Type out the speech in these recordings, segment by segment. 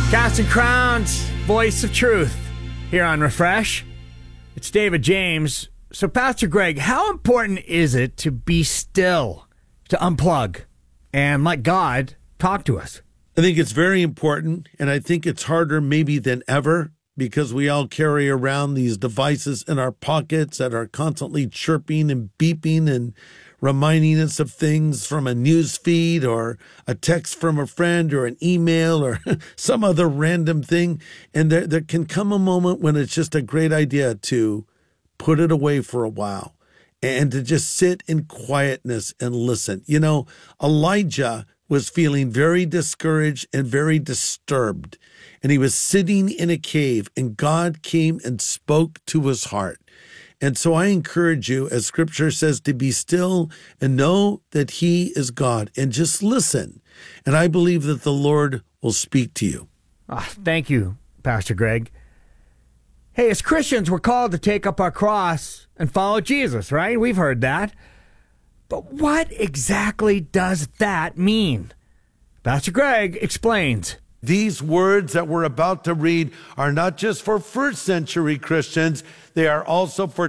Casting Crowns, voice of truth, here on Refresh. It's David James. So, Pastor Greg, how important is it to be still, to unplug, and let God talk to us? I think it's very important, and I think it's harder maybe than ever because we all carry around these devices in our pockets that are constantly chirping and beeping and reminding us of things from a news feed or a text from a friend or an email or some other random thing. And there can come a moment when it's just a great idea to put it away for a while and to just sit in quietness and listen. You know, Elijah was feeling very discouraged and very disturbed, and he was sitting in a cave, and God came and spoke to his heart. And so I encourage you, as Scripture says, to be still and know that he is God, and just listen. And I believe that the Lord will speak to you. Thank you, Pastor Greg. Hey, as Christians, we're called to take up our cross and follow Jesus, right? We've heard that. But what exactly does that mean? Pastor Greg explains. These words that we're about to read are not just for first century Christians, they are also for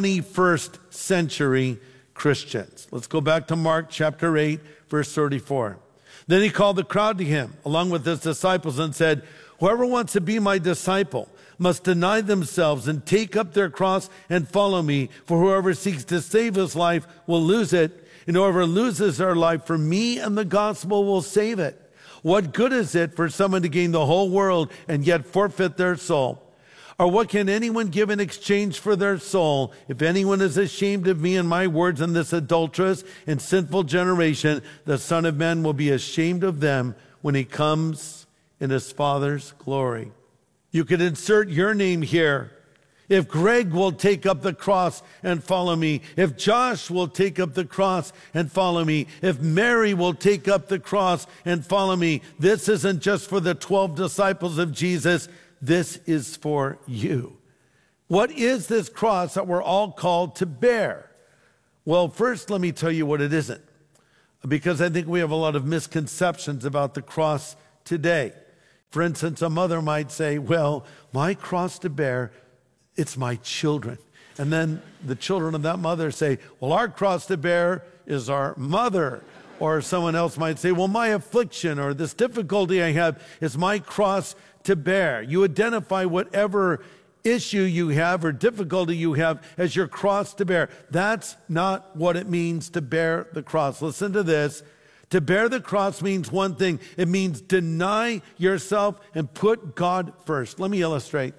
21st century Christians. Let's go back to Mark chapter 8, verse 34. Then he called the crowd to him, along with his disciples, and said, "Whoever wants to be my disciple must deny themselves and take up their cross and follow me. For whoever seeks to save his life will lose it, and whoever loses their life for me and the gospel will save it. What good is it for someone to gain the whole world and yet forfeit their soul? Or what can anyone give in exchange for their soul? If anyone is ashamed of me and my words in this adulterous and sinful generation, the Son of Man will be ashamed of them when he comes in his Father's glory." You could insert your name here. If Greg will take up the cross and follow me, if Josh will take up the cross and follow me, if Mary will take up the cross and follow me, this isn't just for the 12 disciples of Jesus, this is for you. What is this cross that we're all called to bear? Well, first, let me tell you what it isn't, because I think we have a lot of misconceptions about the cross today. For instance, a mother might say, well, my cross to bear, it's my children. And then the children of that mother say, well, our cross to bear is our mother. Or someone else might say, well, my affliction or this difficulty I have is my cross to bear. You identify whatever issue you have or difficulty you have as your cross to bear. That's not what it means to bear the cross. Listen to this. To bear the cross means one thing. It means deny yourself and put God first. Let me illustrate.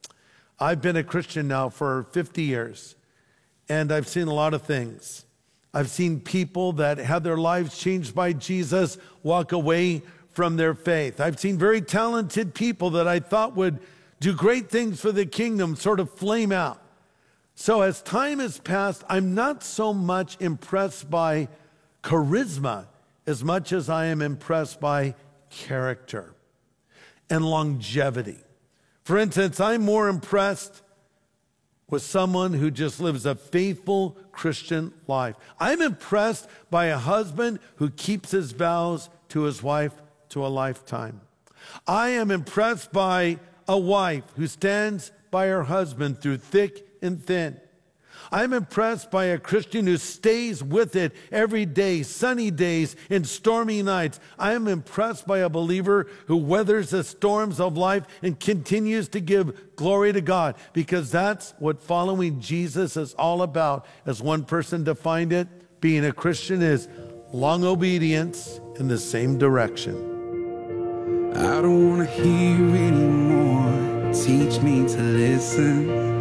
I've been a Christian now for 50 years, and I've seen a lot of things. I've seen people that had their lives changed by Jesus walk away from their faith. I've seen very talented people that I thought would do great things for the kingdom sort of flame out. So as time has passed, I'm not so much impressed by charisma as much as I am impressed by character and longevity. For instance, I'm more impressed with someone who just lives a faithful Christian life. I'm impressed by a husband who keeps his vows to his wife to a lifetime. I am impressed by a wife who stands by her husband through thick and thin. I'm impressed by a Christian who stays with it every day, sunny days and stormy nights. I am impressed by a believer who weathers the storms of life and continues to give glory to God, because that's what following Jesus is all about. As one person defined it, being a Christian is long obedience in the same direction. I don't want to hear anymore. Teach me to listen.